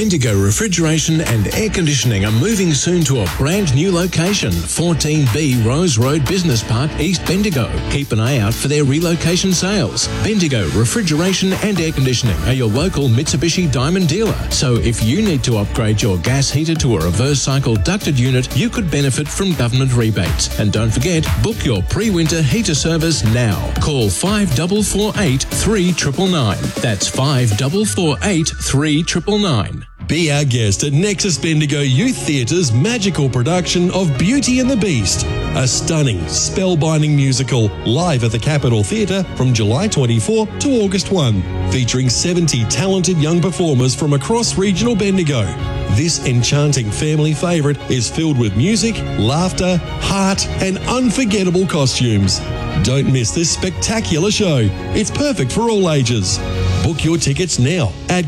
Bendigo Refrigeration and Air Conditioning are moving soon to a brand new location, 14B Rose Road Business Park, East Bendigo. Keep an eye out for their relocation sales. Bendigo Refrigeration and Air Conditioning are your local Mitsubishi Diamond dealer. So if you need to upgrade your gas heater to a reverse cycle ducted unit, you could benefit from government rebates. And don't forget, book your pre-winter heater service now. Call 5448 3999. That's 5448 3999. Be our guest at Nexus Bendigo Youth Theatre's magical production of Beauty and the Beast, a stunning, spellbinding musical live at the Capitol Theatre from July 24 to August 1, featuring 70 talented young performers from across regional Bendigo. This enchanting family favourite is filled with music, laughter, heart and unforgettable costumes. Don't miss this spectacular show. It's perfect for all ages. Book your tickets now at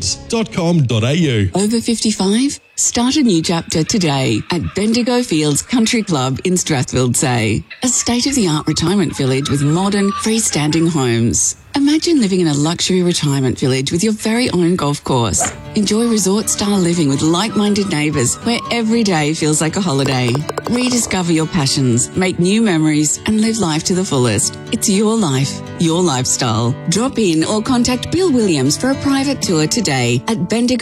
gotix.com.au. Over 55? Start a new chapter today at Bendigo Fields Country Club in Strathfield Say, a state-of-the-art retirement village with modern, freestanding homes. Imagine living in a luxury retirement village with your very own golf course. Enjoy resort-style living with like-minded neighbours where every day feels like a holiday. Rediscover your passions, make new memories and live life to the fullest. It's your life, your lifestyle. Drop in or contact Bill Williams for a private tour today at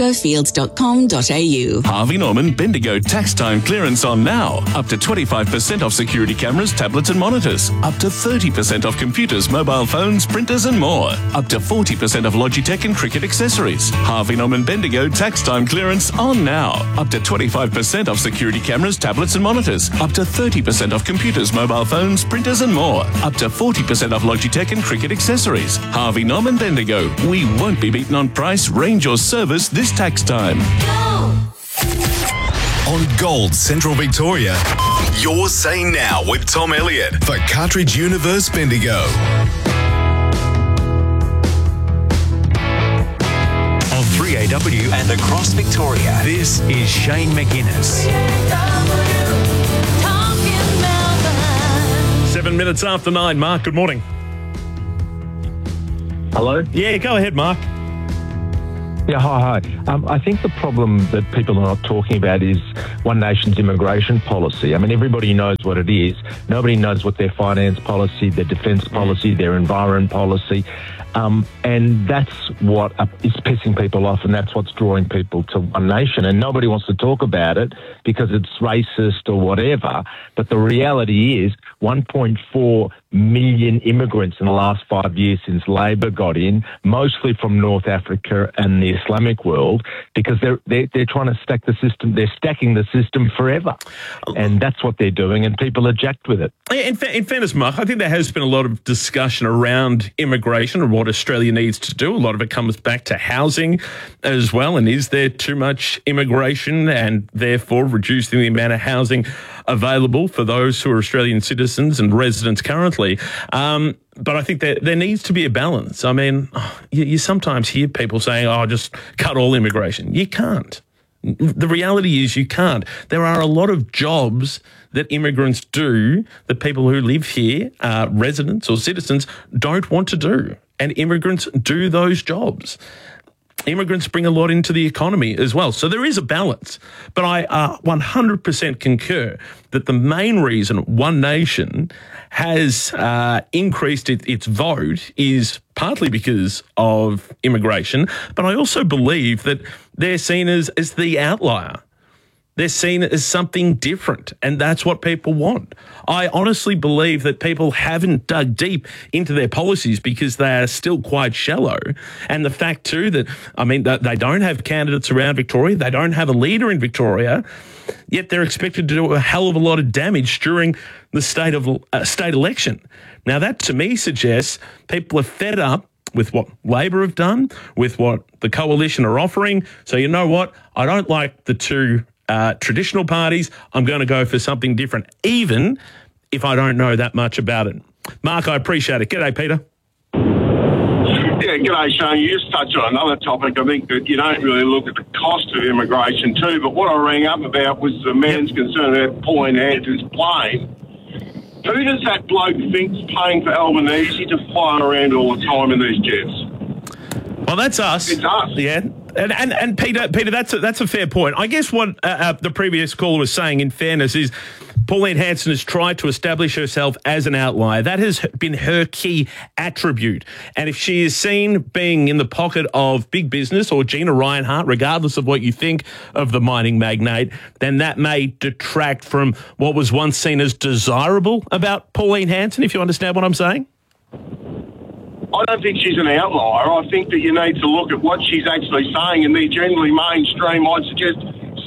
bendigofields.com.au. Harvey Norman Bendigo tax time clearance on now. Up to 25% off security cameras, tablets and monitors. Up to 30% off computers, mobile phones, printers and more. Up to 40% off Logitech and cricket accessories. Harvey Norman Bendigo tax time clearance on now. Up to 25% off security cameras, tablets and monitors. Up to 30% off computers, mobile phones, printers and more. Up to 40% off Logitech and cricket accessories. Harvey Norman Bendigo. We won't be beaten on price, range or service this tax time. On Gold Central Victoria, Your Say Now with Tom Elliott for Cartridge Universe Bendigo. On 3AW and across Victoria, this is Shane McGuinness. 7 minutes after 9. Mark, good morning. Hello? Yeah, go ahead, Mark. Yeah, hi. I think the problem that people are not talking about is One Nation's immigration policy. I mean, everybody knows what it is. Nobody knows what their finance policy, their defence policy, their environment policy. And that's what is pissing people off, and that's what's drawing people to One Nation. And nobody wants to talk about it because it's racist or whatever. But the reality is 1.4 million immigrants in the last 5 years since Labor got in, mostly from North Africa and the Islamic world, because they're trying to stack the system. They're stacking the system forever, and that's what they're doing, and people are jacked with it. In fairness, Mark, I think there has been a lot of discussion around immigration and what Australia needs to do. A lot of it comes back to housing as well, and is there too much immigration and therefore reducing the amount of housing available for those who are Australian citizens and residents currently. But I think there needs to be a balance. I mean, you sometimes hear people saying, just cut all immigration. You can't. The reality is you can't. There are a lot of jobs that immigrants do that people who live here, residents or citizens, don't want to do. And immigrants do those jobs. Immigrants bring a lot into the economy as well. So there is a balance. But I 100% concur that the main reason One Nation has increased its vote is partly because of immigration, but I also believe that they're seen as the outlier. They're seen as something different, and that's what people want. I honestly believe that people haven't dug deep into their policies because they are still quite shallow. And the fact, too, that they don't have candidates around Victoria, they don't have a leader in Victoria, yet they're expected to do a hell of a lot of damage during the state election. Now, that to me suggests people are fed up with what Labor have done, with what the coalition are offering. So you know what? I don't like the two traditional parties. I'm going to go for something different, even if I don't know that much about it. Mark, I appreciate it. G'day, Peter. Yeah, g'day, Shane. You just touched on another topic. I think that you don't really look at the cost of immigration too, but what I rang up about was the man's concern about Pauline Andrews' plane. Who does that bloke think's paying for Albanese to fly around all the time in these jets? Well, that's us. It's us. Yeah. And Peter, that's a fair point. I guess what the previous caller was saying, in fairness, is Pauline Hanson has tried to establish herself as an outlier. That has been her key attribute. And if she is seen being in the pocket of big business or Gina Rinehart, regardless of what you think of the mining magnate, then that may detract from what was once seen as desirable about Pauline Hanson, if you understand what I'm saying. I don't think she's an outlier. I think that you need to look at what she's actually saying, and they're generally mainstream. I'd suggest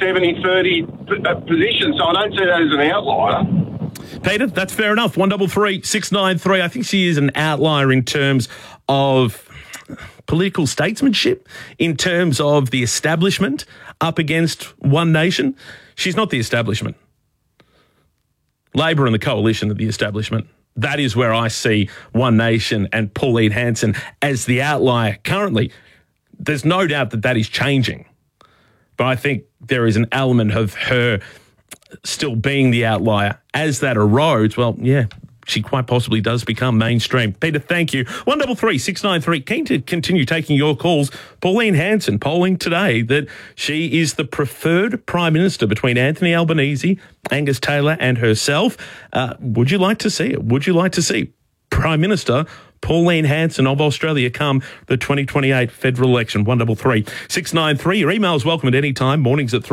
70-30 positions, so I don't see that as an outlier. Peter, that's fair enough. 133 693. I think she is an outlier in terms of political statesmanship, in terms of the establishment up against One Nation. She's not the establishment. Labor and the coalition are the establishment. That is where I see One Nation and Pauline Hanson as the outlier currently. There's no doubt that is changing. But I think there is an element of her still being the outlier. As that erodes, well, yeah, she quite possibly does become mainstream. Peter, thank you. 133 693. Keen to continue taking your calls. Pauline Hanson polling today that she is the preferred Prime Minister between Anthony Albanese, Angus Taylor and herself. Would you like to see it? Would you like to see Prime Minister Pauline Hanson of Australia come the 2028 federal election? 133 693. Your email is welcome at any time. Mornings at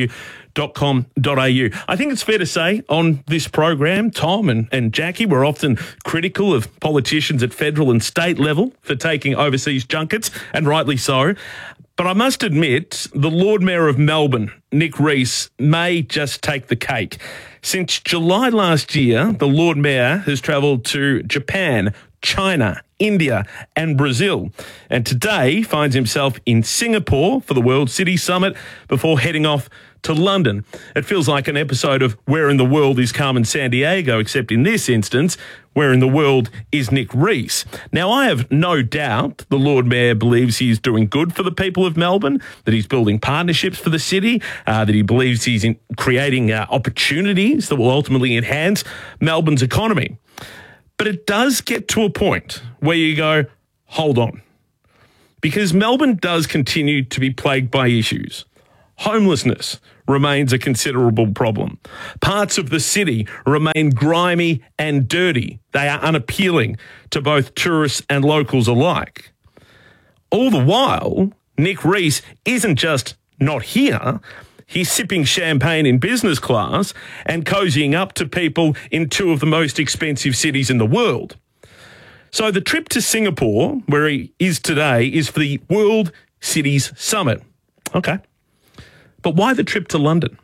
3aw.com.au. I think it's fair to say on this program, Tom and Jackie were often critical of politicians at federal and state level for taking overseas junkets, and rightly so. But I must admit, the Lord Mayor of Melbourne, Nick Rees, may just take the cake. Since July last year, the Lord Mayor has travelled to Japan, China, India and Brazil, and today finds himself in Singapore for the World City Summit before heading off to London. It feels like an episode of Where in the World is Carmen Sandiego, except in this instance, where in the world is Nick Rees? Now, I have no doubt the Lord Mayor believes he's doing good for the people of Melbourne, that he's building partnerships for the city, that he believes he's creating opportunities that will ultimately enhance Melbourne's economy. But it does get to a point where you go, hold on. Because Melbourne does continue to be plagued by issues. Homelessness remains a considerable problem. Parts of the city remain grimy and dirty. They are unappealing to both tourists and locals alike. All the while, Nick Rees isn't just not here. He's sipping champagne in business class and cozying up to people in two of the most expensive cities in the world. So the trip to Singapore, where he is today, is for the World Cities Summit. Okay. But why the trip to London?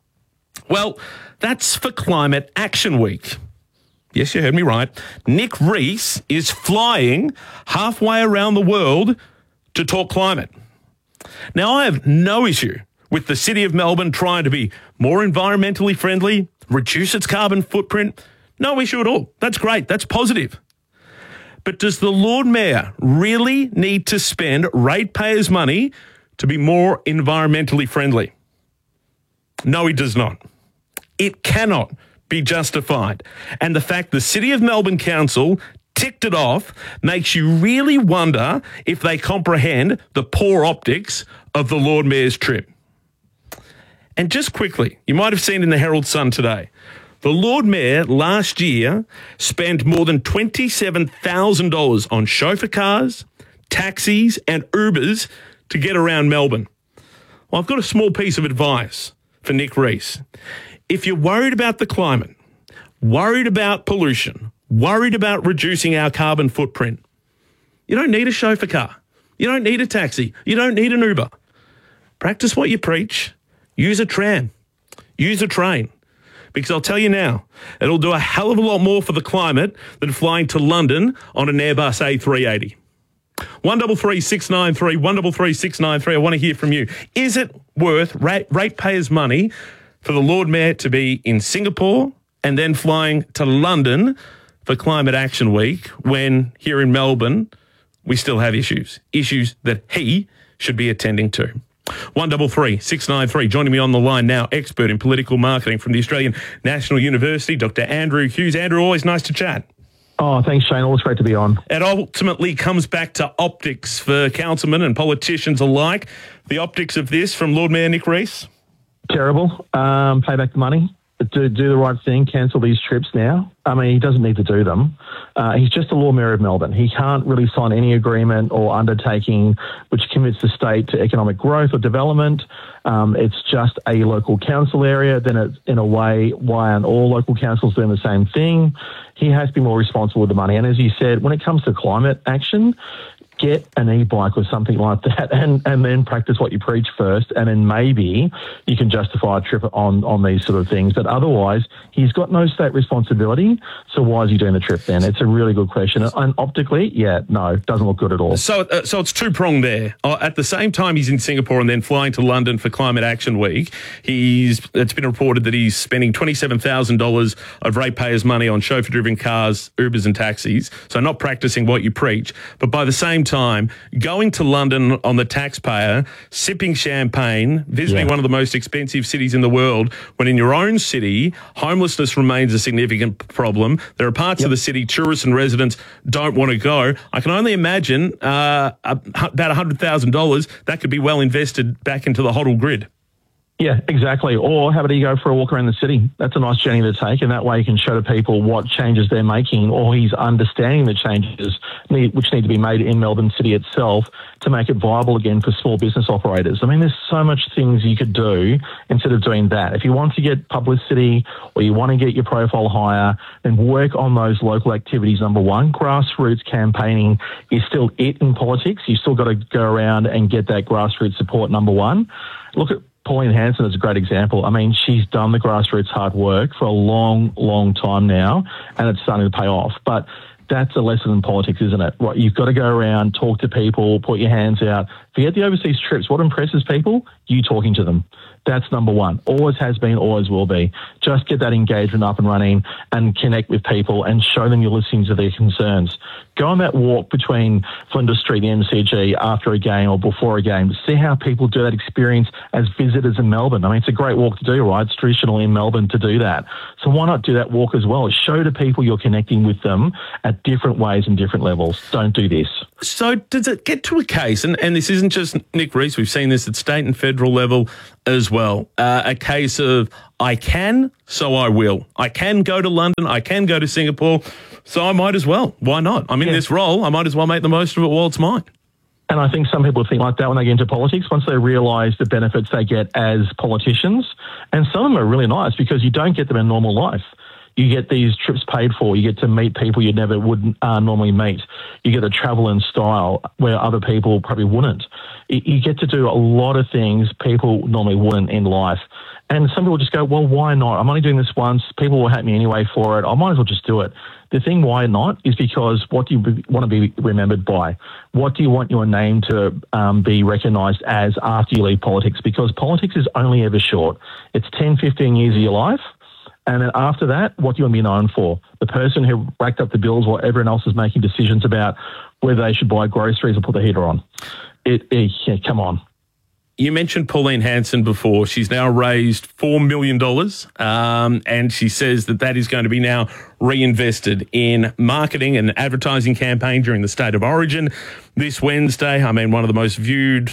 Well, that's for Climate Action Week. Yes, you heard me right. Nick Rees is flying halfway around the world to talk climate. Now, I have no issue with the City of Melbourne trying to be more environmentally friendly, reduce its carbon footprint. No issue at all. That's great. That's positive. But does the Lord Mayor really need to spend ratepayers' money to be more environmentally friendly? No, he does not. It cannot be justified. And the fact the City of Melbourne Council ticked it off makes you really wonder if they comprehend the poor optics of the Lord Mayor's trip. And just quickly, you might have seen in the Herald Sun today, the Lord Mayor last year spent more than $27,000 on chauffeur cars, taxis and Ubers to get around Melbourne. Well, I've got a small piece of advice for Nick Rees. If you're worried about the climate, worried about pollution, worried about reducing our carbon footprint, you don't need a chauffeur car. You don't need a taxi. You don't need an Uber. Practice what you preach. Use a tram. Use a train. Because I'll tell you now, it'll do a hell of a lot more for the climate than flying to London on an Airbus A380. 133 693, 133 693. I want to hear from you. Is it worth ratepayers' money for the Lord Mayor to be in Singapore and then flying to London for Climate Action Week when here in Melbourne we still have issues that he should be attending to? 133 693. Joining me on the line now, expert in political marketing from the Australian National University, Dr. Andrew Hughes. Andrew, always nice to chat. Oh, thanks, Shane. Always great to be on. It ultimately comes back to optics for councilmen and politicians alike. The optics of this from Lord Mayor Nick Rees? Terrible. Pay back the money. Do the right thing. Cancel these trips now. I mean, he doesn't need to do them. He's just the Lord Mayor of Melbourne. He can't really sign any agreement or undertaking which commits the state to economic growth or development. It's just a local council area. Then it's, in a way, why aren't all local councils doing the same thing? He has to be more responsible with the money. And as you said, when it comes to climate action, get an e-bike or something like that and then practice what you preach first, and then maybe you can justify a trip on these sort of things. But otherwise, he's got no state responsibility, so why is he doing the trip then? It's a really good question. And optically, no, doesn't look good at all. So it's two-pronged there. At the same time, he's in Singapore and then flying to London for Climate Action Week. It's been reported that he's spending $27,000 of ratepayers' money on chauffeur-driven cars, Ubers and taxis, so not practicing what you preach. But by the same time, going to London on the taxpayer, sipping champagne, visiting one of the most expensive cities in the world, when in your own city, homelessness remains a significant problem. There are parts of the city tourists and residents don't want to go. I can only imagine about $100,000 that could be well invested back into the Hoddle grid. Yeah, exactly. Or how about you go for a walk around the city? That's a nice journey to take, and that way you can show to people what changes they're making, or he's understanding the changes which need to be made in Melbourne City itself to make it viable again for small business operators. I mean, there's so much things you could do instead of doing that. If you want to get publicity or you want to get your profile higher, then work on those local activities, number one. Grassroots campaigning is still it in politics. You still got to go around and get that grassroots support, number one. Look at Pauline Hanson is a great example. I mean, she's done the grassroots hard work for a long, long time now, and it's starting to pay off. But that's a lesson in politics, isn't it? Right, you've got to go around, talk to people, put your hands out. Forget the overseas trips. What impresses people? You talking to them. That's number one. Always has been, always will be. Just get that engagement up and running and connect with people and show them you're listening to their concerns. Go on that walk between Flinders Street and the MCG after a game or before a game. See how people do that experience as visitors in Melbourne. I mean, it's a great walk to do, right? It's traditional in Melbourne to do that. So why not do that walk as well? Show to people you're connecting with them at different ways and different levels. Don't do this. So does it get to a case, and this isn't just Nick Rees, we've seen this at state and federal level as well, a case of I can, so I will. I can go to London, I can go to Singapore, so I might as well. Why not? I'm in this role, I might as well make the most of it while it's mine. And I think some people think like that when they get into politics, once they realise the benefits they get as politicians. And some of them are really nice because you don't get them in normal life. You get these trips paid for. You get to meet people you never would normally meet. You get to travel in style where other people probably wouldn't. You get to do a lot of things people normally wouldn't in life. And some people just go, well, why not? I'm only doing this once. People will hate me anyway for it. I might as well just do it. The thing why not is because what do you want to be remembered by? What do you want your name to be recognised as after you leave politics? Because politics is only ever short. It's 10, 15 years of your life. And then after that, what do you want to be known for? The person who racked up the bills while everyone else is making decisions about whether they should buy groceries or put the heater on. Come on. You mentioned Pauline Hanson before. She's now raised $4 million, and she says that is going to be now reinvested in marketing and advertising campaign during the State of Origin this Wednesday. I mean, one of the most viewed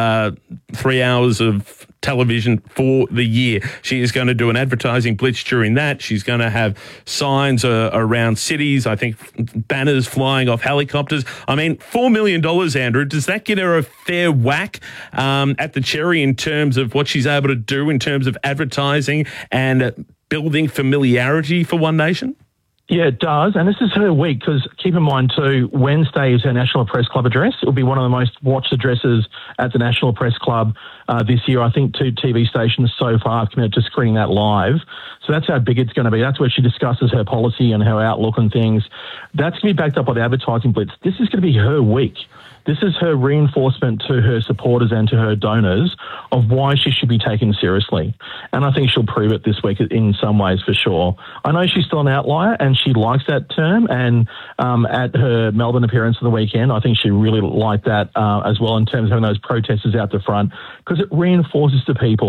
3 hours of television for the year. She is going to do an advertising blitz during that. She's going to have signs around cities, I think banners flying off helicopters. I mean, $4 million, Andrew, does that get her a fair whack at the cherry in terms of what she's able to do in terms of advertising and building familiarity for One Nation? Yeah, it does. And this is her week because keep in mind too, Wednesday is her National Press Club address. It will be one of the most watched addresses at the National Press Club this year. I think 2 TV stations so far have committed to screening that live. So that's how big it's going to be. That's where she discusses her policy and her outlook and things. That's going to be backed up by the advertising blitz. This is going to be her week. This is her reinforcement to her supporters and to her donors of why she should be taken seriously. And I think she'll prove it this week in some ways for sure. I know she's still an outlier and she likes that term. And at her Melbourne appearance on the weekend, I think she really liked that as well in terms of having those protesters out the front because it reinforces to people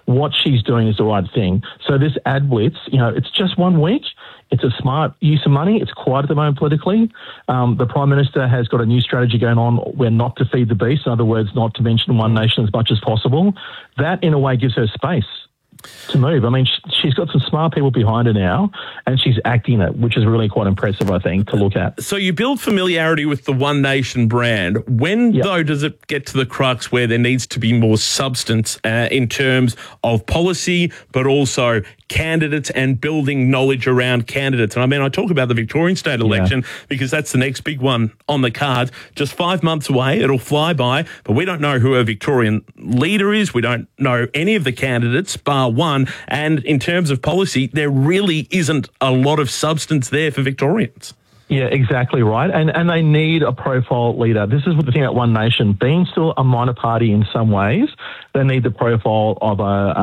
what she's doing is the right thing. So this ad blitz, it's just 1 week. It's a smart use of money. It's quiet at the moment politically. The Prime Minister has got a new strategy going on where not to feed the beast, in other words, not to mention One Nation as much as possible. That, in a way, gives her space to move. I mean, she's got some smart people behind her now, and she's acting it, which is really quite impressive, I think, to look at. So you build familiarity with the One Nation brand. When, though, does it get to the crux where there needs to be more substance in terms of policy, but also candidates and building knowledge around candidates? And I mean, I talk about the Victorian state election because that's the next big one on the cards. Just 5 months away, it'll fly by, but we don't know who our Victorian leader is. We don't know any of the candidates, bar one. And in terms of policy, there really isn't a lot of substance there for Victorians. Yeah, exactly right. And they need a profile leader. This is the thing about One Nation. Being still a minor party in some ways, they need the profile of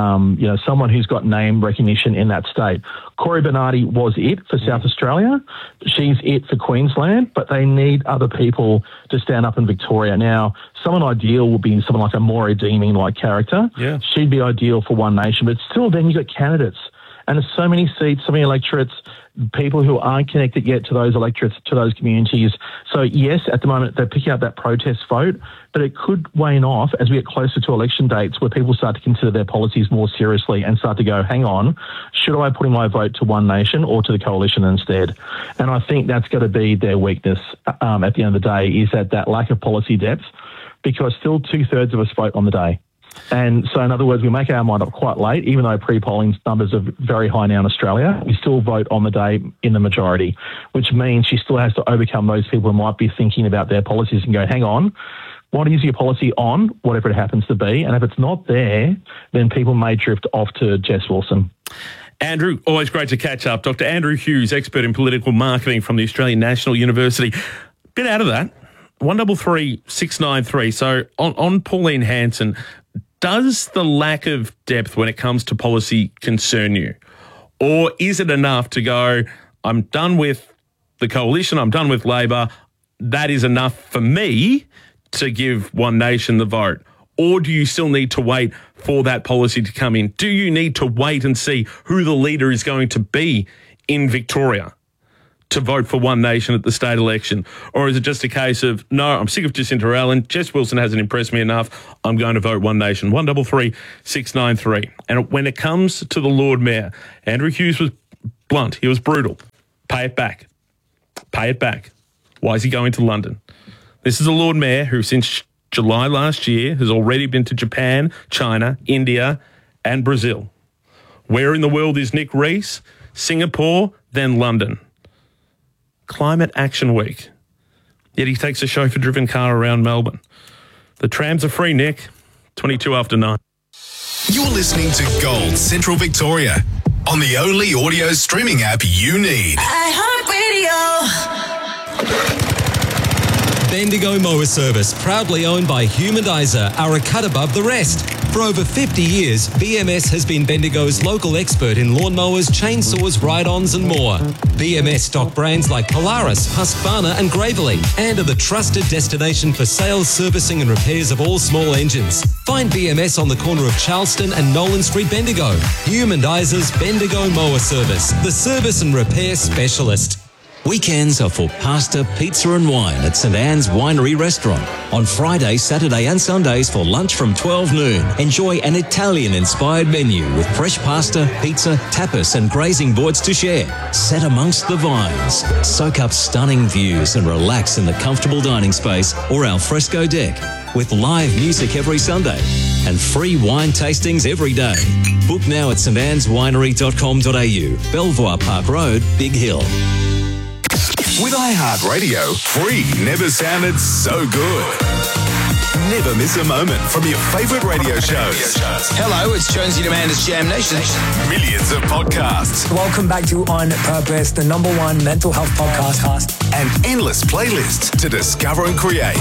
someone who's got name recognition in that state. Cory Bernardi was it for South Australia. She's it for Queensland, but they need other people to stand up in Victoria. Now, someone ideal would be someone like a Maura Deeming-like character. Yeah. She'd be ideal for One Nation, but still then you've got candidates. And there's so many seats, so many electorates, people who aren't connected yet to those electorates, to those communities. So, yes, at the moment, they're picking up that protest vote, but it could wane off as we get closer to election dates where people start to consider their policies more seriously and start to go, hang on, should I put in my vote to One Nation or to the coalition instead? And I think that's going to be their weakness at the end of the day, is that lack of policy depth, because still 2/3 of us vote on the day. And so, in other words, we make our mind up quite late, even though pre-polling numbers are very high now in Australia. We still vote on the day in the majority, which means she still has to overcome those people who might be thinking about their policies and go, hang on, what is your policy on, whatever it happens to be? And if it's not there, then people may drift off to Jess Wilson. Andrew, always great to catch up. Dr. Andrew Hughes, expert in political marketing from the Australian National University. Bit out of that. 133 693. So on Pauline Hanson, does the lack of depth when it comes to policy concern you? Or is it enough to go, I'm done with the coalition, I'm done with Labor, that is enough for me to give One Nation the vote? Or do you still need to wait for that policy to come in? Do you need to wait and see who the leader is going to be in Victoria to vote for One Nation at the state election? Or is it just a case of, no, I'm sick of Jacinta Allen, Jess Wilson hasn't impressed me enough, I'm going to vote One Nation? 133 693. And when it comes to the Lord Mayor, Andrew Hughes was blunt, he was brutal. Pay it back. Pay it back. Why is he going to London? This is a Lord Mayor who since July last year has already been to Japan, China, India and Brazil. Where in the world is Nick Rees? Singapore, then London. Climate Action Week. Yet he takes a chauffeur-driven car around Melbourne. The trams are free, Nick. 22 after 9. You're listening to Gold Central Victoria on the only audio streaming app you need. Bendigo Mower Service, proudly owned by Humanizer, are a cut above the rest. For over 50 years, BMS has been Bendigo's local expert in lawnmowers, chainsaws, ride-ons and more. BMS stock brands like Polaris, Husqvarna and Gravely, and are the trusted destination for sales, servicing and repairs of all small engines. Find BMS on the corner of Charleston and Nolan Street, Bendigo. Humandizer's Bendigo Mower Service, the service and repair specialist. Weekends are for pasta, pizza and wine at St Anne's Winery Restaurant. On Friday, Saturday and Sundays for lunch from 12 noon. Enjoy an Italian-inspired menu with fresh pasta, pizza, tapas and grazing boards to share. Set amongst the vines. Soak up stunning views and relax in the comfortable dining space or al fresco deck. With live music every Sunday and free wine tastings every day. Book now at stanneswinery.com.au. Belvoir Park Road, Big Hill. With iHeartRadio, free never sounded so good. Never miss a moment from your favourite radio shows. Hello, it's Jonesy Demanda's Jam Nation. Millions of podcasts. Welcome back to On Purpose, the #1 mental health podcast. And endless playlists to discover and create.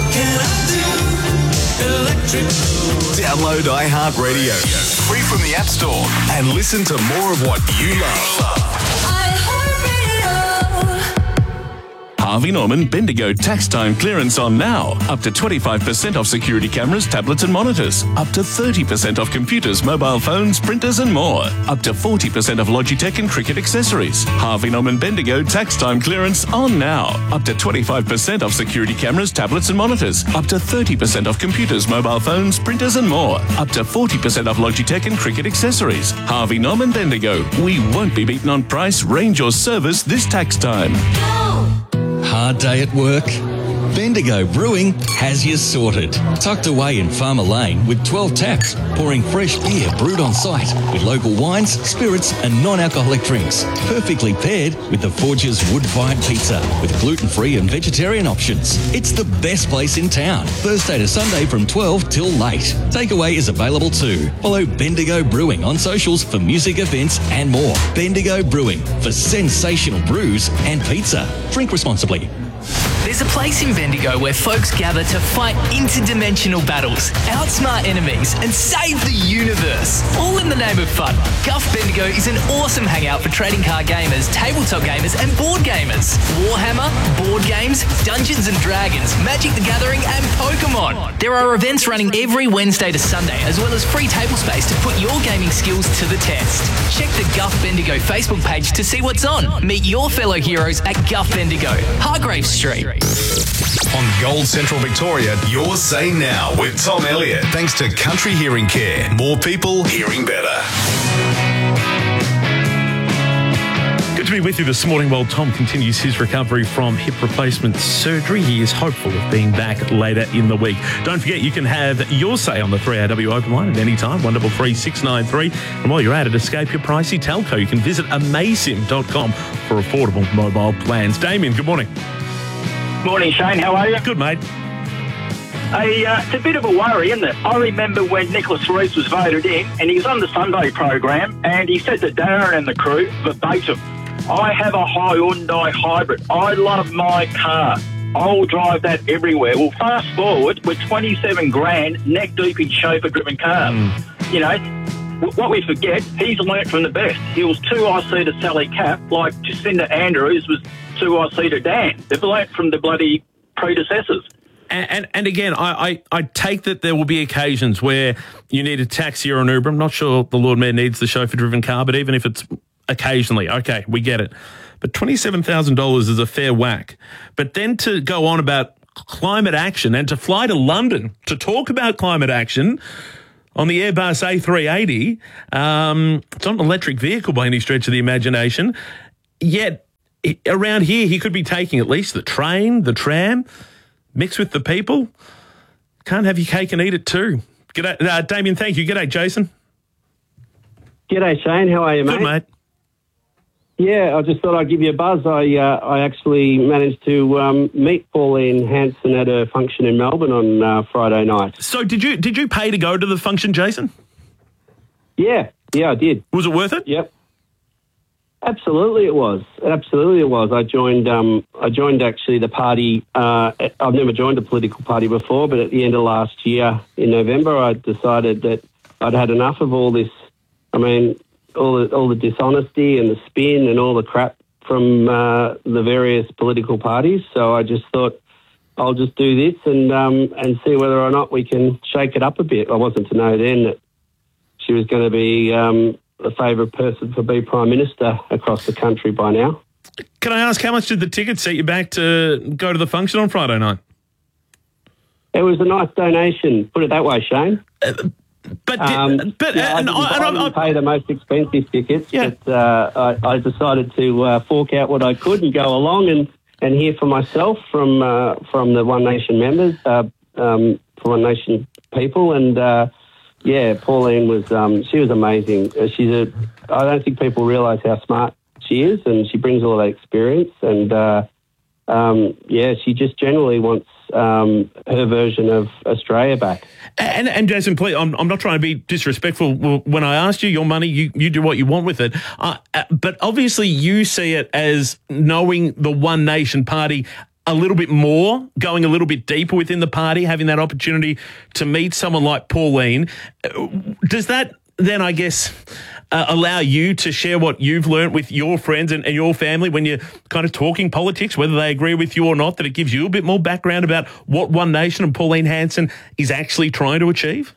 Download iHeartRadio, free from the App Store, and listen to more of what you love. Harvey Norman Bendigo tax time clearance on now. Up to 25% off security cameras, tablets and monitors. Up to 30% off computers, mobile phones, printers and more. Up to 40% off Logitech and cricket accessories. Harvey Norman Bendigo tax time clearance on now. Up to 25% off security cameras, tablets and monitors. Up to 30% off computers, mobile phones, printers and more. Up to 40% off Logitech and cricket accessories. Harvey Norman Bendigo. We won't be beaten on price, range or service this tax time. Hard day at work? Bendigo Brewing has you sorted. Tucked away in Farmer Lane with 12 taps, pouring fresh beer brewed on site with local wines, spirits and non-alcoholic drinks. Perfectly paired with the Forge's wood-fired pizza with gluten-free and vegetarian options. It's the best place in town. Thursday to Sunday from 12 till late. Takeaway is available too. Follow Bendigo Brewing on socials for music events and more. Bendigo Brewing for sensational brews and pizza. Drink responsibly. There's a place in Bendigo where folks gather to fight interdimensional battles, outsmart enemies, and save the universe. All in the name of fun. Guff Bendigo is an awesome hangout for trading card gamers, tabletop gamers, and board gamers. Warhammer, board games, Dungeons and Dragons, Magic the Gathering, and Pokemon. There are events running every Wednesday to Sunday, as well as free table space to put your gaming skills to the test. Check the Guff Bendigo Facebook page to see what's on. Meet your fellow heroes at Guff Bendigo, Hargrave Street. On Gold Central Victoria, your say now with Tom Elliott. Thanks to Country Hearing Care. More people hearing better. Good to be with you this morning while Tom continues his recovery from hip replacement surgery. He is hopeful of being back later in the week. Don't forget, you can have your say on the 3AW open line at any time, 133 693. And while you're at it, escape your pricey telco. You can visit amazim.com for affordable mobile plans. Damien, good morning. Morning, Shane. How are you? Good, mate. It's a bit of a worry, isn't it? I remember when Nicholas Rees was voted in, and he was on the Sunday program, and he said to Darren and the crew, verbatim, I have a Hyundai hybrid. I love my car. I'll drive that everywhere. Well, fast forward, with 27 grand, neck deep in chauffeur-driven cars. You know, what we forget, he's learnt from the best. He was 2IC to Sally Cap, like Jacinda Andrews was 2IC to Dan. They've learnt from the bloody predecessors. And again, I take that there will be occasions where you need a taxi or an Uber. I'm not sure the Lord Mayor needs the chauffeur-driven car, but even if it's occasionally, okay, we get it. But $27,000 is a fair whack. But then to go on about climate action and to fly to London to talk about climate action on the Airbus A380, it's not an electric vehicle by any stretch of the imagination, yet around here he could be taking at least the train, the tram, mixed with the people. Can't have your cake and eat it too. G'day, Damien, thank you. G'day, Jason. G'day, Shane. How are you, mate? Good, mate. Yeah, I just thought I'd give you a buzz. I actually managed to meet Pauline Hanson at a function in Melbourne on Friday night. So did you pay to go to the function, Jason? Yeah, I did. Was it worth it? Yep. Absolutely, it was. I joined actually the party. I've never joined a political party before, but at the end of last year in November, I decided that I'd had enough of all this. I mean, all the dishonesty and the spin and all the crap from the various political parties. So I just thought I'll just do this and see whether or not we can shake it up a bit. I wasn't to know then that she was going to be the favourite person to be Prime Minister across the country by now. Can I ask, how much did the ticket set you back to go to the function on Friday night? It was a nice donation, put it that way, Shane. I didn't pay the most expensive tickets, but I decided to fork out what I could and go along and hear for myself from the One Nation members, from One Nation people, and Pauline was she was amazing. I don't think people realise how smart she is, and she brings all that experience, and she just generally wants her version of Australia back. And Jason, please, I'm not trying to be disrespectful. When I asked you your money, you do what you want with it. But obviously you see it as knowing the One Nation party a little bit more, going a little bit deeper within the party, having that opportunity to meet someone like Pauline. Does that then I guess allow you to share what you've learnt with your friends and your family when you're kind of talking politics, whether they agree with you or not, that it gives you a bit more background about what One Nation and Pauline Hanson is actually trying to achieve?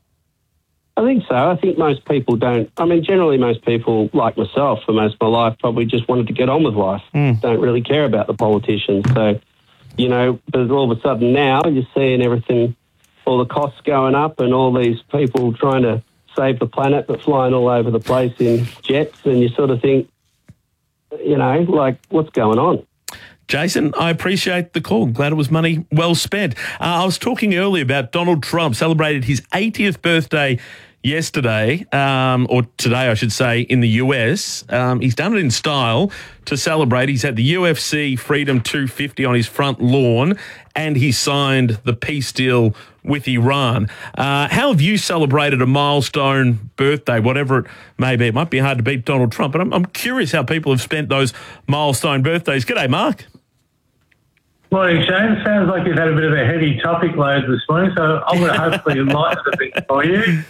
I think so. I think most people don't. I mean, generally most people, like myself, for most of my life, probably just wanted to get on with life. Don't really care about the politicians. So, you know, but all of a sudden now you're seeing everything, all the costs going up and all these people trying to save the planet but flying all over the place in jets, and you sort of think, you know, like, what's going on? Jason, I appreciate the call. Glad it was money well spent. I was talking earlier about Donald Trump celebrated his 80th birthday yesterday, or today, I should say, in the US. He's done it in style to celebrate. He's had the UFC Freedom 250 on his front lawn, and he signed the peace deal with Iran. How have you celebrated a milestone birthday, whatever it may be? It might be hard to beat Donald Trump, but I'm curious how people have spent those milestone birthdays. G'day, Mark. Morning, Shane. Sounds like you've had a bit of a heavy topic load this morning, so I'm going to hopefully lighten it a bit for you.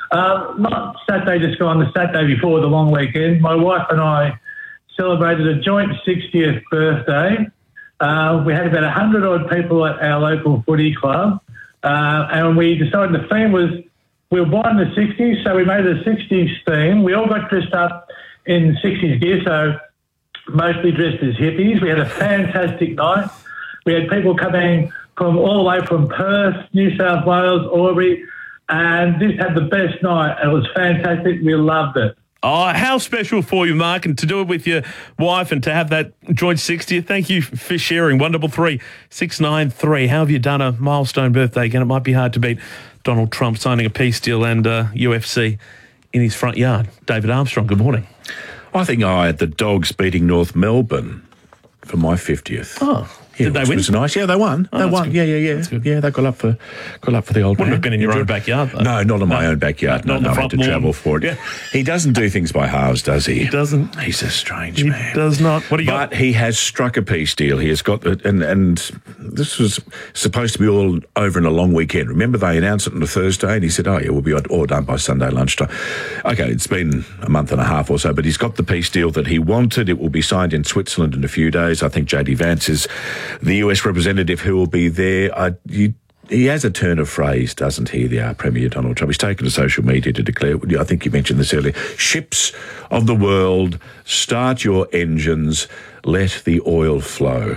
Not Saturday just gone, the Saturday before the long weekend, my wife and I celebrated a joint 60th birthday. We had about 100-odd people at our local footy club, and we decided the theme was, we were born in the 60s, so we made it a 60s theme. We all got dressed up in 60s gear, so mostly dressed as hippies. We had a fantastic night. We had people coming from all the way from Perth, New South Wales, Albury, and just had the best night. It was fantastic. We loved it. Oh, how special for you, Mark, and to do it with your wife and to have that joint 60th. Thank you for sharing. 133 693. How have you done a milestone birthday? Again, it might be hard to beat Donald Trump signing a peace deal and UFC in his front yard. David Armstrong, good morning. I think I had the Dogs beating North Melbourne for my 50th. Oh. Yeah, Did they win? Was nice. Yeah, they won. Oh, they won. good. Yeah. Yeah, they got up for the old man. Wouldn't have been in your own backyard, though. No, not in my own backyard. Not on No, the I front had to lawn. travel for it. Yeah. He doesn't do things by halves, does he? He doesn't. He's a strange man. He does not. What do you got? But he has struck a peace deal. He has got and this was supposed to be all over in a long weekend. Remember, they announced it on a Thursday, and he said, "Oh yeah, we'll be all done by Sunday lunchtime." Okay, it's been a month and a half or so, but he's got the peace deal that he wanted. It will be signed in Switzerland in a few days. I think JD Vance is the US representative who will be there. He has a turn of phrase, doesn't he, the Premier Donald Trump? He's taken to social media to declare, I think you mentioned this earlier, ships of the world, start your engines, let the oil flow.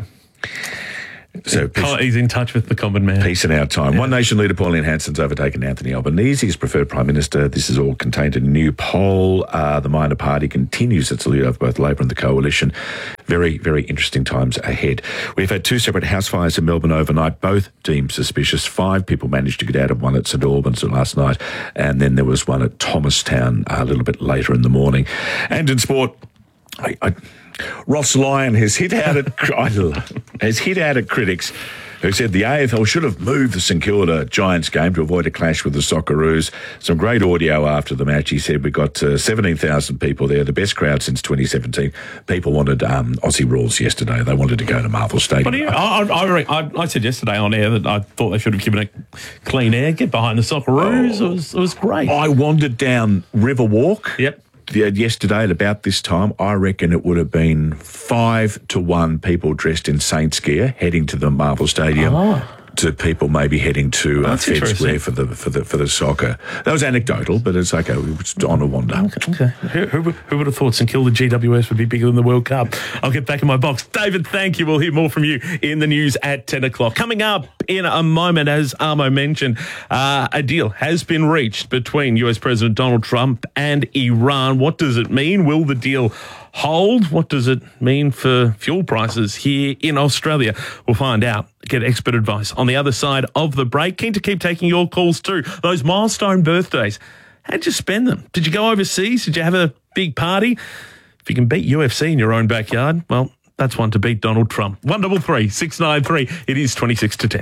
So he's in touch with the common man. Peace in our time. Yeah. One Nation leader Pauline Hanson's overtaken Anthony Albanese as preferred Prime Minister. This is all contained in a new poll. The minor party continues its lead over both Labor and the Coalition. Very, very interesting times ahead. We've had two separate house fires in Melbourne overnight, both deemed suspicious. 5 people managed to get out of one at St Albans last night, and then there was one at Thomastown a little bit later in the morning. And in sport, Ross Lyon has hit out at critics who said the AFL should have moved the St Kilda Giants game to avoid a clash with the Socceroos. Some great audio after the match. He said we got 17,000 people there, the best crowd since 2017. People wanted Aussie rules yesterday. They wanted to go to Marvel Stadium. I said yesterday on air that I thought they should have given it clean air, get behind the Socceroos. It was great. I wandered down River Walk. Yep. Yesterday at about this time, I reckon it would have been 5-1 people dressed in Saints gear heading to the Marvel Stadium to people maybe heading to Fed Square for the soccer. That was anecdotal, but it's okay. We were just on a wander. Okay. Who would have thought St Kilda GWS would be bigger than the World Cup? I'll get back in my box. David, thank you. We'll hear more from you in the news at 10 o'clock. Coming up in a moment, as Armo mentioned, a deal has been reached between US President Donald Trump and Iran. What does it mean? Will the deal hold? What does it mean for fuel prices here in Australia? We'll find out. Get expert advice on the other side of the break. Keen to keep taking your calls too. Those milestone birthdays, how'd you spend them? Did you go overseas? Did you have a big party? If you can beat UFC in your own backyard, well, that's one to beat Donald Trump. 133 693. It is 26 to 10.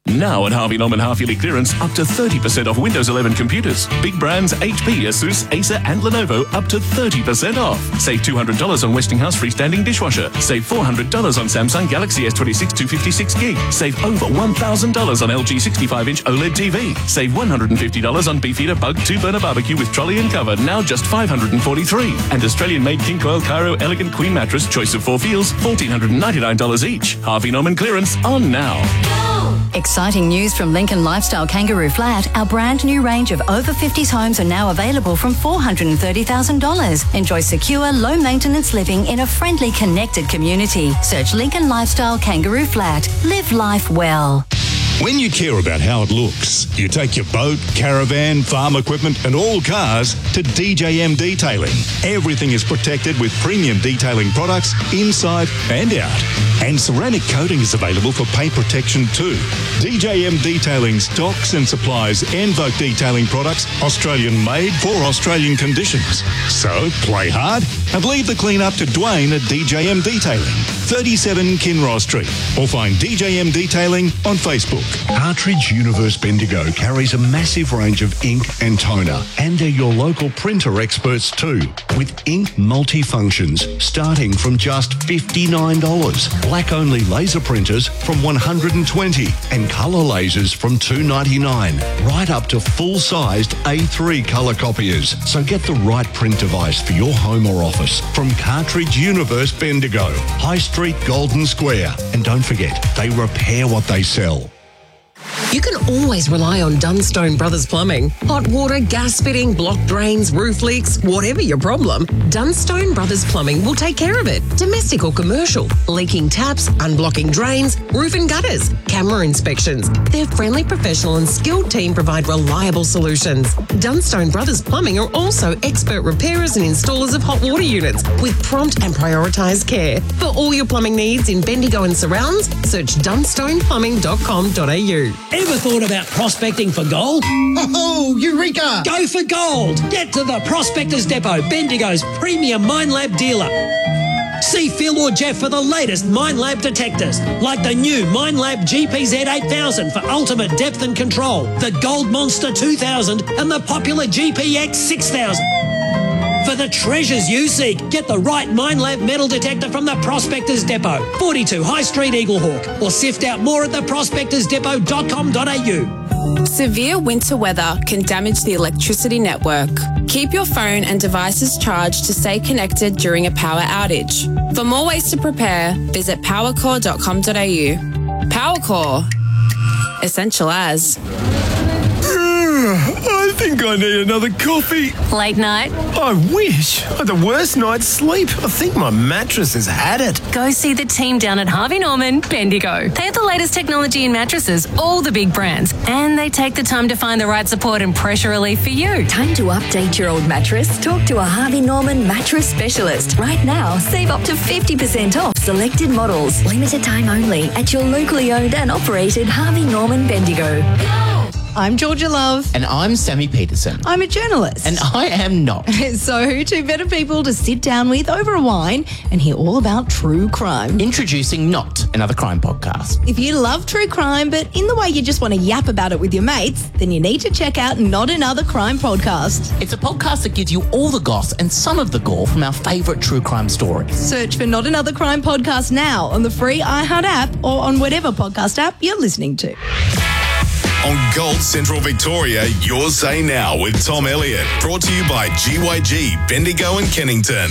Now at Harvey Norman half-yearly clearance, up to 30% off Windows 11 computers. Big brands HP, Asus, Acer and Lenovo up to 30% off. Save $200 on Westinghouse freestanding dishwasher. Save $400 on Samsung Galaxy S26 256 gig. Save over $1,000 on LG 65-inch OLED TV. Save $150 on Beefeater Bug 2-burner barbecue with trolley and cover, now just $543. And Australian-made King Coil Cairo Elegant Queen Mattress, choice of 4 feels, $1,499 each. Harvey Norman clearance on now. Exciting news from Lincoln Lifestyle Kangaroo Flat. Our brand new range of over 50s homes are now available from $430,000. Enjoy secure, low maintenance living in a friendly, connected community. Search Lincoln Lifestyle Kangaroo Flat. Live life well. When you care about how it looks, you take your boat, caravan, farm equipment and all cars to DJM Detailing. Everything is protected with premium detailing products inside and out. And ceramic coating is available for paint protection too. DJM Detailing stocks and supplies Envoke detailing products Australian made for Australian conditions. So play hard and leave the clean up to Dwayne at DJM Detailing, 37 Kinross Street, or find DJM Detailing on Facebook. Cartridge Universe Bendigo carries a massive range of ink and toner, and they're your local printer experts too, with ink multifunctions starting from just $59, black-only laser printers from $120, and colour lasers from $299, right up to full-sized A3 colour copiers. So get the right print device for your home or office from Cartridge Universe Bendigo, High Street, Golden Square. And don't forget, they repair what they sell. You can always rely on Dunstone Brothers Plumbing. Hot water, gas fitting, blocked drains, roof leaks, whatever your problem, Dunstone Brothers Plumbing will take care of it. Domestic or commercial, leaking taps, unblocking drains, roof and gutters, camera inspections. Their friendly, professional and skilled team provide reliable solutions. Dunstone Brothers Plumbing are also expert repairers and installers of hot water units with prompt and prioritised care. For all your plumbing needs in Bendigo and surrounds, search dunstoneplumbing.com.au. Ever thought about prospecting for gold? Oh, Eureka! Go for gold! Get to the Prospectors Depot, Bendigo's premium Minelab dealer. See Phil or Jeff for the latest Minelab detectors, like the new Minelab GPZ 8000 for ultimate depth and control, the Gold Monster 2000 and the popular GPX 6000. For the treasures you seek, get the right Minelab metal detector from the Prospectors Depot, 42 High Street, Eaglehawk, or sift out more at theprospectorsdepot.com.au. Severe winter weather can damage the electricity network. Keep your phone and devices charged to stay connected during a power outage. For more ways to prepare, visit powercore.com.au. Powercore. Essential as. I think I need another coffee. Late night? I wish. I had the worst night's sleep. I think my mattress has had it. Go see the team down at Harvey Norman, Bendigo. They have the latest technology in mattresses, all the big brands, and they take the time to find the right support and pressure relief for you. Time to update your old mattress? Talk to a Harvey Norman mattress specialist. Right now, save up to 50% off selected models. Limited time only at your locally owned and operated Harvey Norman Bendigo. I'm Georgia Love. And I'm Sammy Peterson. I'm a journalist. And I am not. So, two better people to sit down with over a wine and hear all about true crime. Introducing Not, another crime podcast. If you love true crime, but in the way you just want to yap about it with your mates, then you need to check out Not Another Crime Podcast. It's a podcast that gives you all the goss and some of the gore from our favourite true crime stories. Search for Not Another Crime Podcast now on the free iHeart app or on whatever podcast app you're listening to. On Gold Central Victoria, Your Say Now with Tom Elliott. Brought to you by GYG, Bendigo and Kennington.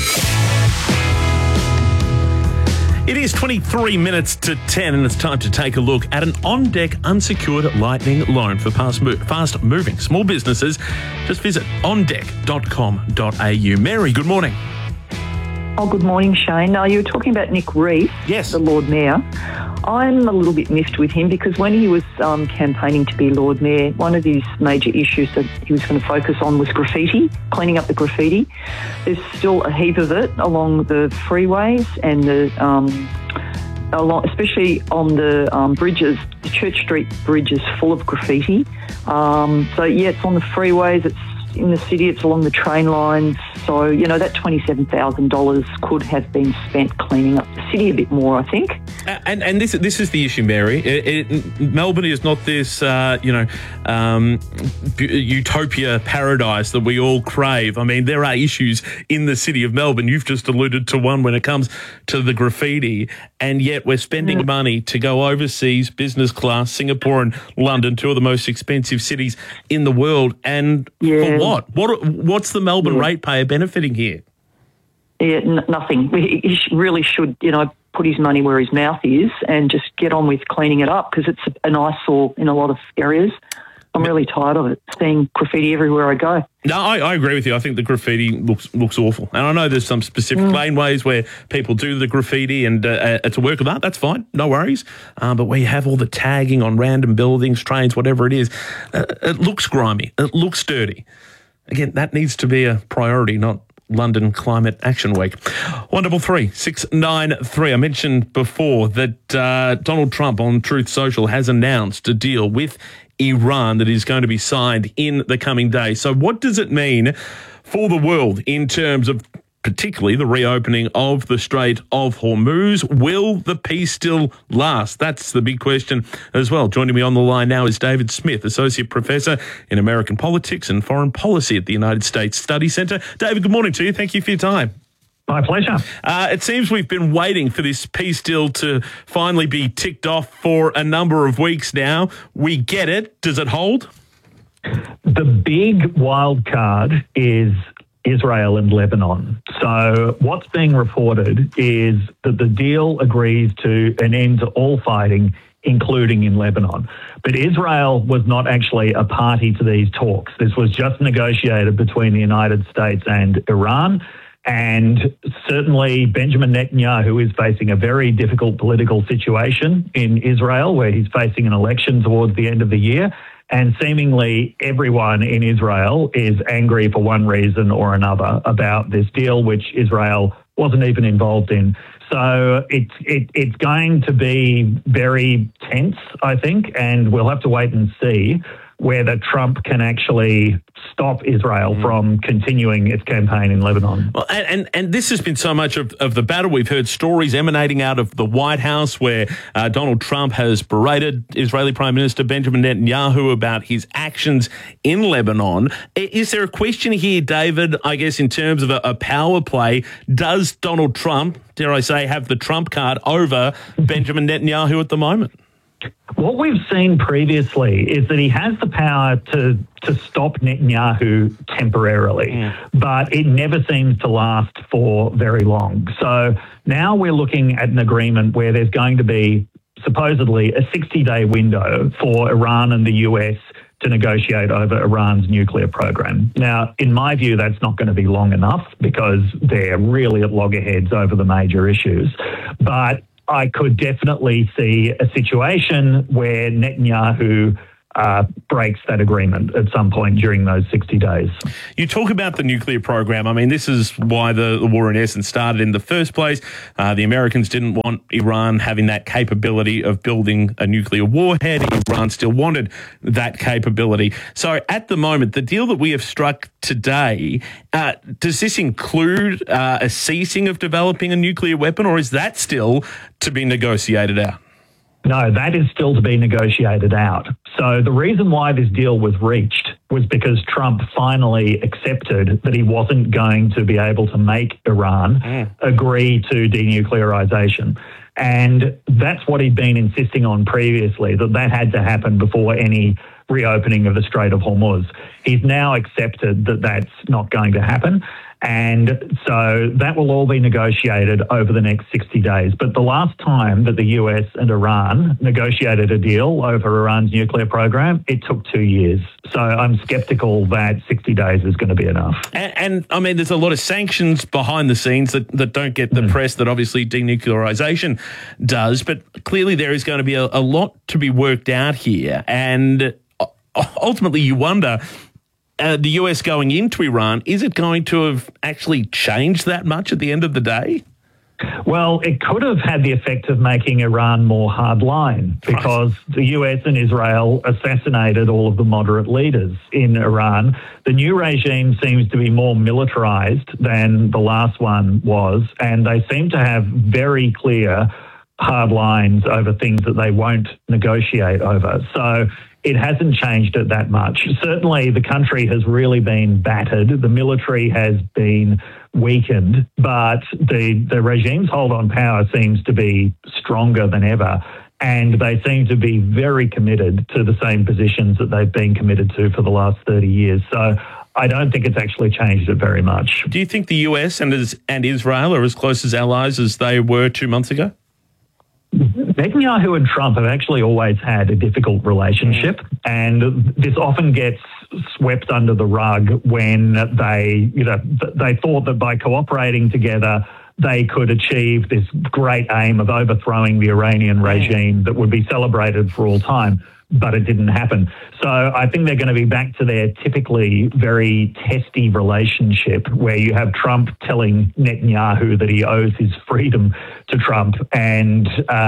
It is 23 minutes to 10 and it's time to take a look at an on-deck unsecured lightning loan for fast-moving small businesses. Just visit ondeck.com.au. Mary, good morning. Oh, good morning, Shane. Now, you were talking about Nick Reef, yes, the Lord Mayor. I'm a little bit miffed with him because when he was campaigning to be Lord Mayor, one of his major issues that he was going to focus on was graffiti, cleaning up the graffiti. There's still a heap of it along the freeways and especially on the bridges. The Church Street Bridge is full of graffiti. It's on the freeways. It's in the city, it's along the train lines. So, you know, that $27,000 could have been spent cleaning up the city a bit more, I think. And this is the issue, Mary. Melbourne is not this, utopia paradise that we all crave. I mean, there are issues in the city of Melbourne. You've just alluded to one when it comes to the graffiti, and yet we're spending money to go overseas, business class, Singapore and London, two of the most expensive cities in the world. And for what? What's the Melbourne ratepayer benefiting here? Yeah, nothing. He really should, put his money where his mouth is and just get on with cleaning it up, because it's an eyesore in a lot of areas. I'm really tired of it, seeing graffiti everywhere I go. No, I agree with you. I think the graffiti looks awful. And I know there's some specific laneways where people do the graffiti and it's a work of art. That's fine. No worries. But where you have all the tagging on random buildings, trains, whatever it is, it looks grimy. It looks dirty. Again, that needs to be a priority, not London Climate Action Week. 133 693. I mentioned before that Donald Trump on Truth Social has announced a deal with Iran that is going to be signed in the coming days. So what does it mean for the world in terms of particularly the reopening of the Strait of Hormuz? Will the peace still last? That's the big question as well. Joining me on the line now is David Smith, Associate Professor in American Politics and Foreign Policy at the United States Study Centre. David, good morning to you. Thank you for your time. My pleasure. It seems we've been waiting for this peace deal to finally be ticked off for a number of weeks now. We get it. Does it hold? The big wild card is Israel and Lebanon. So what's being reported is that the deal agrees to an end to all fighting, including in Lebanon. But Israel was not actually a party to these talks. This was just negotiated between the United States and Iran. And certainly Benjamin Netanyahu is facing a very difficult political situation in Israel, where he's facing an election towards the end of the year. And seemingly everyone in Israel is angry for one reason or another about this deal, which Israel wasn't even involved in. So it's going to be very tense, I think, and we'll have to wait and see whether Trump can actually stop Israel from continuing its campaign in Lebanon. Well, and this has been so much of the battle. We've heard stories emanating out of the White House where Donald Trump has berated Israeli Prime Minister Benjamin Netanyahu about his actions in Lebanon. Is there a question here, David, I guess, in terms of a power play? Does Donald Trump, dare I say, have the Trump card over Benjamin Netanyahu at the moment? What we've seen previously is that he has the power to stop Netanyahu temporarily, but it never seems to last for very long. So now we're looking at an agreement where there's going to be supposedly a 60-day window for Iran and the US to negotiate over Iran's nuclear program. Now, in my view, that's not going to be long enough because they're really at loggerheads over the major issues. But I could definitely see a situation where Netanyahu breaks that agreement at some point during those 60 days. You talk about the nuclear program. I mean, this is why the war in essence started in the first place. The Americans didn't want Iran having that capability of building a nuclear warhead. Iran still wanted that capability. So at the moment, the deal that we have struck today, does this include a ceasing of developing a nuclear weapon, or is that still to be negotiated out? No, that is still to be negotiated out. So the reason why this deal was reached was because Trump finally accepted that he wasn't going to be able to make Iran agree to denuclearization. And that's what he'd been insisting on previously, that had to happen before any reopening of the Strait of Hormuz. He's now accepted that that's not going to happen. And so that will all be negotiated over the next 60 days. But the last time that the US and Iran negotiated a deal over Iran's nuclear program, it took 2 years. So I'm skeptical that 60 days is going to be enough. And I mean, there's a lot of sanctions behind the scenes that don't get the press that obviously denuclearization does. But clearly there is going to be a lot to be worked out here. And ultimately you wonder, the US going into Iran, is it going to have actually changed that much at the end of the day? Well, it could have had the effect of making Iran more hardline because the US and Israel assassinated all of the moderate leaders in Iran. The new regime seems to be more militarized than the last one was, and they seem to have very clear hard lines over things that they won't negotiate over. So it hasn't changed it that much. Certainly the country has really been battered. The military has been weakened, but the regime's hold on power seems to be stronger than ever. And they seem to be very committed to the same positions that they've been committed to for the last 30 years. So I don't think it's actually changed it very much. Do you think the US and Israel are as close as allies as they were 2 months ago? Netanyahu and Trump have actually always had a difficult relationship, and this often gets swept under the rug when they thought that by cooperating together they could achieve this great aim of overthrowing the Iranian regime that would be celebrated for all time. But it didn't happen. So I think they're going to be back to their typically very testy relationship where you have Trump telling Netanyahu that he owes his freedom to Trump and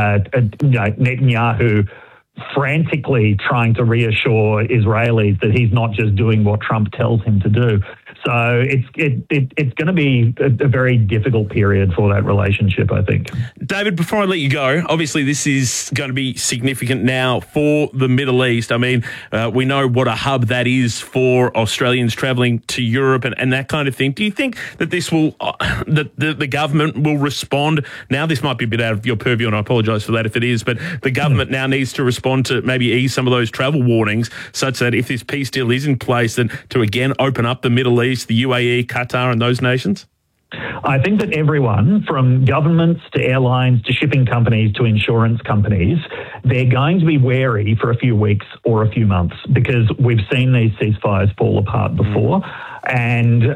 Netanyahu frantically trying to reassure Israelis that he's not just doing what Trump tells him to do. So it's going to be a very difficult period for that relationship, I think. David, before I let you go, obviously this is going to be significant now for the Middle East. I mean, we know what a hub that is for Australians travelling to Europe and that kind of thing. Do you think that this will, that the government will respond? Now, this might be a bit out of your purview, and I apologise for that if it is, but the government now needs to respond to maybe ease some of those travel warnings such that if this peace deal is in place, then to again open up the Middle East, the UAE, Qatar and those nations? I think that everyone, from governments to airlines to shipping companies to insurance companies, they're going to be wary for a few weeks or a few months because we've seen these ceasefires fall apart before. And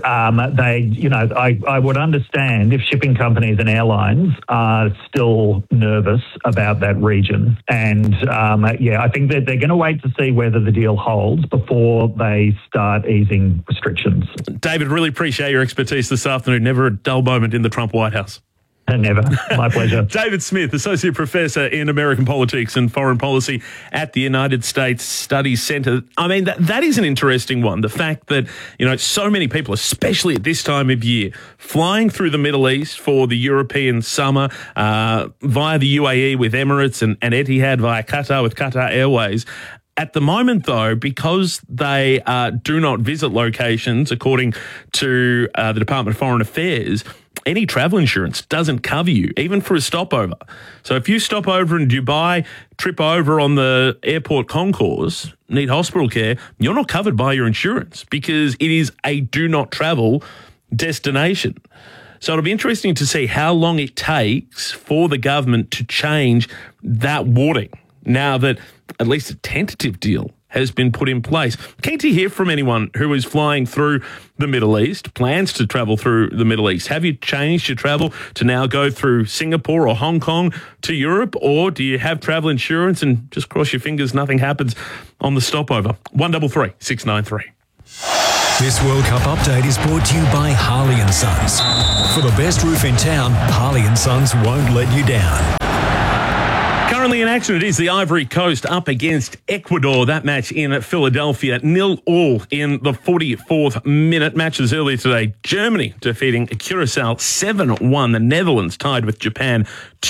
I would understand if shipping companies and airlines are still nervous about that region. And I think that they're going to wait to see whether the deal holds before they start easing restrictions. David, really appreciate your expertise this afternoon. Never a dull moment in the Trump White House. Never. My pleasure. David Smith, Associate Professor in American Politics and Foreign Policy at the United States Studies Centre. I mean, that is an interesting one. The fact that, so many people, especially at this time of year, flying through the Middle East for the European summer via the UAE with Emirates and Etihad via Qatar with Qatar Airways. At the moment, though, because they do not visit locations, according to the Department of Foreign Affairs, any travel insurance doesn't cover you, even for a stopover. So if you stop over in Dubai, trip over on the airport concourse, need hospital care, you're not covered by your insurance because it is a do not travel destination. So it'll be interesting to see how long it takes for the government to change that wording now that at least a tentative deal has been put in place. Keen to hear from anyone who is flying through the Middle East, plans to travel through the Middle East. Have you changed your travel to now go through Singapore or Hong Kong to Europe, or do you have travel insurance and just cross your fingers nothing happens on the stopover? 133 693. This World Cup update is brought to you by Harley & Sons. For the best roof in town, Harley & Sons won't let you down. Currently in action, it is the Ivory Coast up against Ecuador. That match in Philadelphia, 0-0 in the 44th minute. Matches earlier today, Germany defeating Curacao 7-1. The Netherlands tied with Japan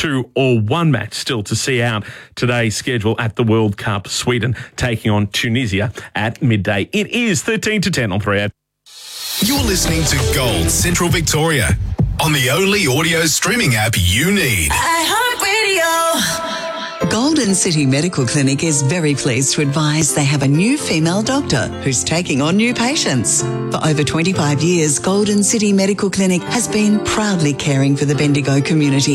2-1. Match still to see out today's schedule at the World Cup. Sweden taking on Tunisia at midday. It is 13 to 10 on 3 You're listening to Gold Central Victoria on the only audio streaming app you need. iHeartRadio. Golden City Medical Clinic is very pleased to advise they have a new female doctor who's taking on new patients. For over 25 years, Golden City Medical Clinic has been proudly caring for the Bendigo community.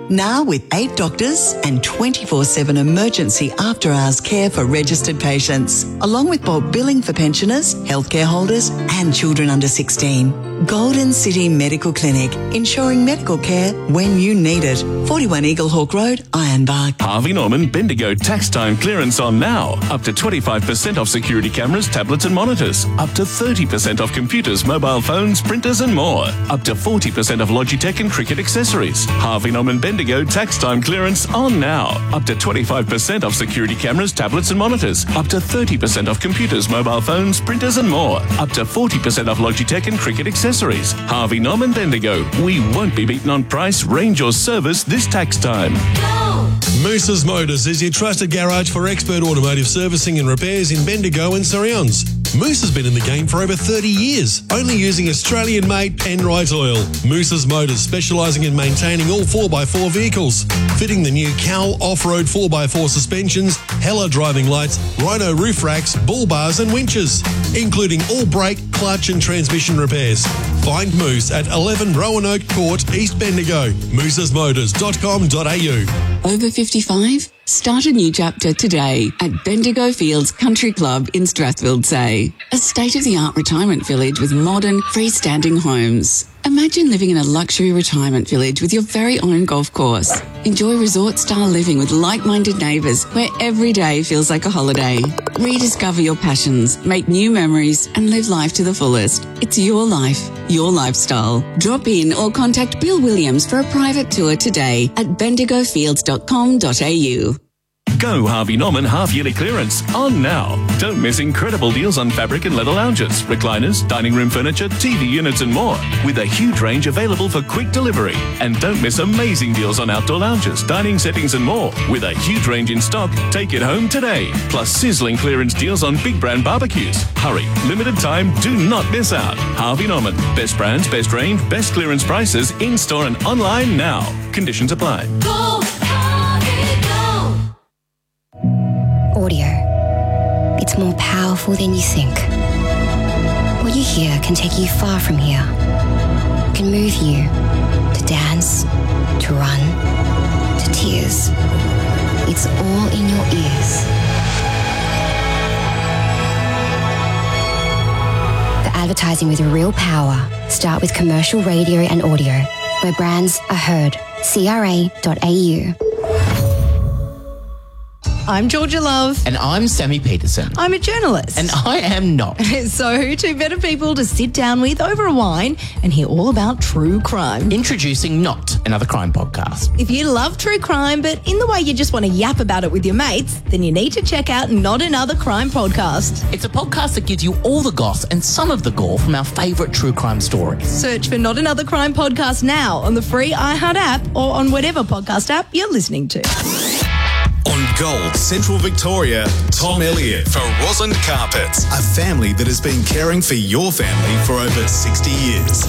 Now with 8 doctors and 24/7 emergency after-hours care for registered patients, along with bulk billing for pensioners, healthcare holders and children under 16. Golden City Medical Clinic, ensuring medical care when you need it. 41 Eaglehawk Road, Ironbark. Harvey Norman Bendigo tax time clearance on now. Up to 25% off security cameras, tablets and monitors. Up to 30% off computers, mobile phones, printers and more. Up to 40% off Logitech and cricket accessories. Harvey Norman Bendigo tax time clearance on now. Up to 25% off security cameras, tablets and monitors. Up to 30% off computers, mobile phones, printers and more. Up to 40% off Logitech and cricket accessories. Harvey Norman Bendigo. We won't be beaten on price, range or service this tax time. Moose's Motors is your trusted garage for expert automotive servicing and repairs in Bendigo and Surryons. Moose has been in the game for over 30 years, only using Australian-made Penrite oil. Moose's Motors, specialising in maintaining all 4x4 vehicles, fitting the new Cal off-road 4x4 suspensions, Hella driving lights, Rhino roof racks, bull bars and winches, including all brake, clutch and transmission repairs. Find Moose at 11 Roanoke Court, East Bendigo. moosesmotors.com.au. Over 55? Start a new chapter today at Bendigo Fields Country Club in Strathfield Say. A state-of-the-art retirement village with modern, freestanding homes. Imagine living in a luxury retirement village with your very own golf course. Enjoy resort-style living with like-minded neighbours where every day feels like a holiday. Rediscover your passions, make new memories and live life to the fullest. It's your life, your lifestyle. Drop in or contact Bill Williams for a private tour today at bendigofields.com.au. Go Harvey Norman half-yearly clearance on now. Don't miss incredible deals on fabric and leather lounges, recliners, dining room furniture, TV units and more, with a huge range available for quick delivery. And don't miss amazing deals on outdoor lounges, dining settings and more, with a huge range in stock. Take it home today. Plus sizzling clearance deals on big brand barbecues. Hurry, limited time, do not miss out. Harvey Norman, best brands, best range, best clearance prices, in-store and online now. Conditions apply. Audio. It's more powerful than you think. What you hear can take you far from here. It can move you to dance, to run, to tears. It's all in your ears. For advertising with real power, start with commercial radio and audio, where brands are heard. CRA.au. I'm Georgia Love. And I'm Sammy Peterson. I'm a journalist. And I am not. So who two better people to sit down with over a wine and hear all about true crime? Introducing Not, another crime podcast. If you love true crime, but in the way you just want to yap about it with your mates, then you need to check out Not Another Crime Podcast. It's a podcast that gives you all the goss and some of the gore from our favourite true crime stories. Search for Not Another Crime Podcast now on the free iHeart app or on whatever podcast app you're listening to. On Gold, Central Victoria, Tom Elliott for Roslyn Carpets, a family that has been caring for your family for over 60 years.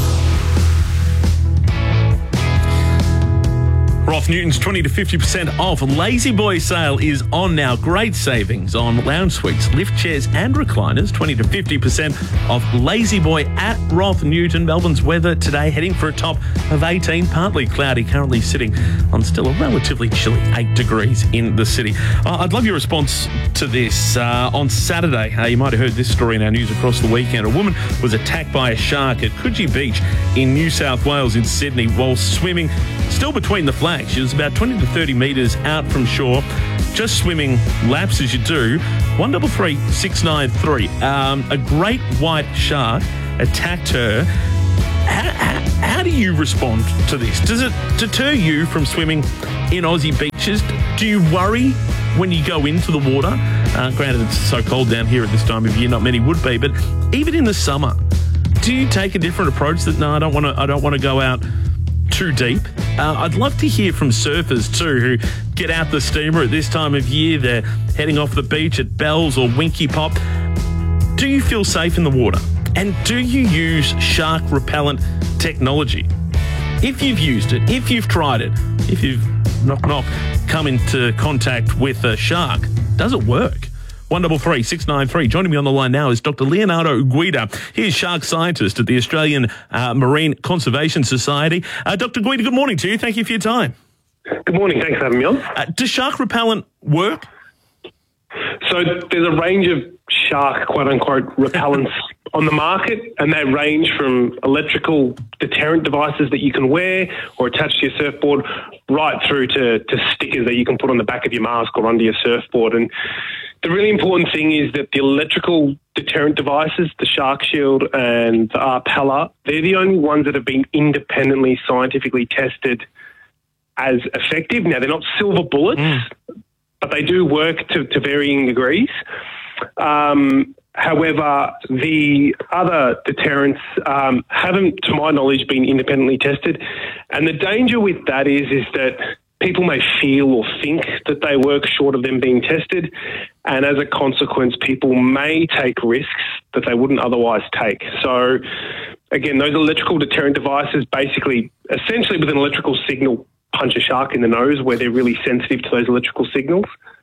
Roth Newton's 20 to 50% off Lazy Boy sale is on now. Great savings on lounge suites, lift chairs and recliners. 20 to 50% off Lazy Boy at Roth Newton. Melbourne's weather today heading for a top of 18, partly cloudy, currently sitting on still a relatively chilly 8 degrees in the city. I'd love your response to this. On Saturday, you might have heard this story in our news across the weekend. A woman was attacked by a shark at Coogee Beach in New South Wales in Sydney while swimming still between the flags. She was about 20 to 30 metres out from shore, just swimming laps as you do. 133 693. A great white shark attacked her. How do you respond to this? Does it deter you from swimming in Aussie beaches? Do you worry when you go into the water? Granted, it's so cold down here at this time of year, not many would be, but even in the summer, do you take a different approach that, no, I don't want to go out too deep? I'd love to hear from surfers too who get out the steamer at this time of year. They're heading off the beach at Bells or Winky Pop. Do you feel safe in the water? And do you use shark repellent technology? If you've used it, if you've tried it, if you've come into contact with a shark, does it work? 133 693. Joining me on the line now is Dr. Leonardo Guida. He is shark scientist at the Australian Marine Conservation Society. Dr. Guida, good morning to you. Thank you for your time. Good morning. Thanks for having me on. Does shark repellent work? So there's a range of shark, quote-unquote, repellents on the market, and they range from electrical deterrent devices that you can wear or attach to your surfboard right through to stickers that you can put on the back of your mask or under your surfboard. And the really important thing is that the electrical deterrent devices, the Shark Shield and the Arpella, they're the only ones that have been independently scientifically tested as effective. Now, they're not silver bullets, but they do work to varying degrees. However, the other deterrents haven't, to my knowledge, been independently tested. And the danger with that is that people may feel or think that they work short of them being tested. And as a consequence, people may take risks that they wouldn't otherwise take. So, again, those electrical deterrent devices basically, essentially with an electrical signal, punch a shark in the nose where they're really sensitive to those electrical signals.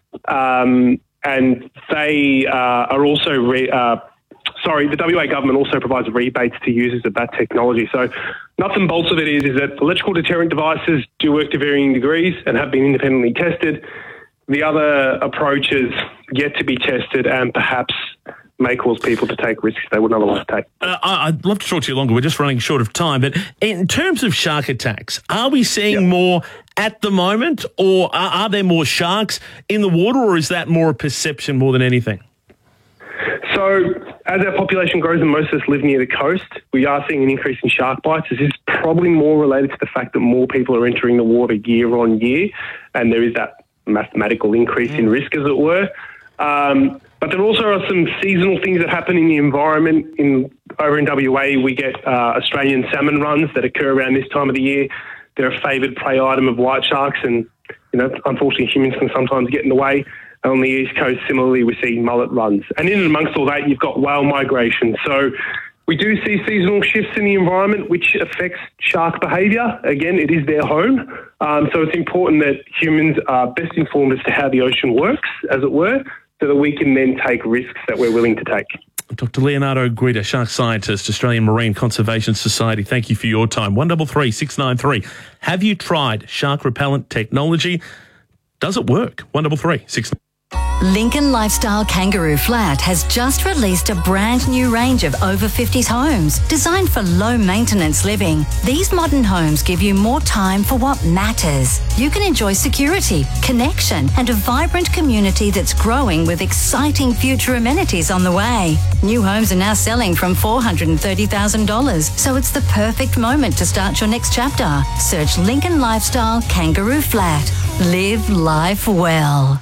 And they are also, the WA government also provides rebates to users of that technology. So nuts and bolts of it is that electrical deterrent devices do work to varying degrees and have been independently tested. The other approaches yet to be tested and perhaps may cause people to take risks they wouldn't otherwise take. I'd love to talk to you longer. We're just running short of time. But in terms of shark attacks, are we seeing more at the moment, or are there more sharks in the water, or is that more a perception more than anything? So as our population grows and most of us live near the coast, we are seeing an increase in shark bites. This is probably more related to the fact that more people are entering the water year on year, and there is that mathematical increase in risk, as it were. But there also are some seasonal things that happen in the environment. Over in WA, we get Australian salmon runs that occur around this time of the year. They're a favoured prey item of white sharks, and unfortunately humans can sometimes get in the way. And on the East Coast, similarly, we see mullet runs. And in and amongst all that, you've got whale migration. So we do see seasonal shifts in the environment, which affects shark behaviour. Again, it is their home. So it's important that humans are best informed as to how the ocean works, as it were, so that we can then take risks that we're willing to take. Dr. Leonardo Guida, shark scientist, Australian Marine Conservation Society, thank you for your time. 133 693. Have you tried shark repellent technology? Does it work? 133 693. Lincoln Lifestyle Kangaroo Flat has just released a brand new range of over 50s homes designed for low maintenance living. These modern homes give you more time for what matters. You can enjoy security, connection, and a vibrant community that's growing with exciting future amenities on the way. New homes are now selling from $430,000, so it's the perfect moment to start your next chapter. Search Lincoln Lifestyle Kangaroo Flat. Live life well.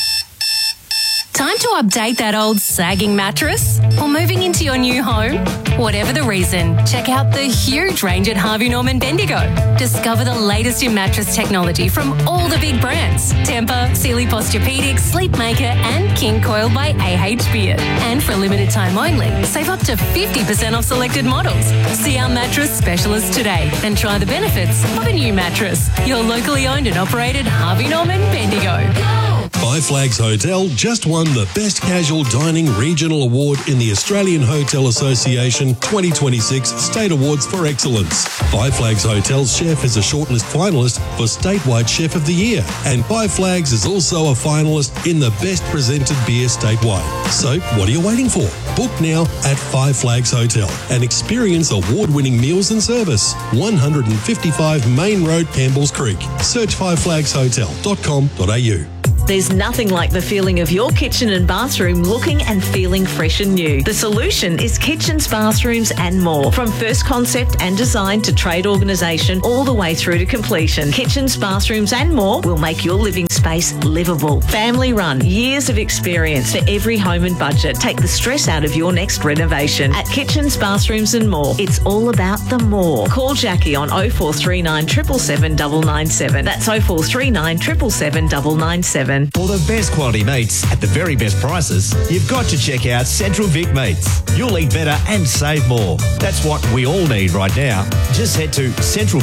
Time to update that old sagging mattress? Or moving into your new home? Whatever the reason, check out the huge range at Harvey Norman Bendigo. Discover the latest in mattress technology from all the big brands. Tempur, Sealy Posturepedic, Sleepmaker and King Coil by AH Beard. And for a limited time only, save up to 50% off selected models. See our mattress specialist today and try the benefits of a new mattress. Your locally owned and operated Harvey Norman Bendigo. Five Flags Hotel just won the Best Casual Dining Regional Award in the Australian Hotel Association 2026 State Awards for Excellence. Five Flags Hotel's chef is a shortlist finalist for Statewide Chef of the Year, and Five Flags is also a finalist in the Best Presented Beer statewide. So what are you waiting for? Book now at Five Flags Hotel and experience award-winning meals and service. 155 Main Road, Campbell's Creek. Search fiveflagshotel.com.au. There's nothing like the feeling of your kitchen and bathroom looking and feeling fresh and new. The solution is Kitchens, Bathrooms and More. From first concept and design to trade organisation all the way through to completion. Kitchens, Bathrooms and More will make your living space livable. Family run, years of experience for every home and budget. Take the stress out of your next renovation. At Kitchens, Bathrooms and More, it's all about the more. Call Jackie on 0439 777 997. That's 0439 777 997. For the best quality meats at the very best prices, you've got to check out Central Vic Meats. You'll eat better and save more. That's what we all need right now. Just head to Central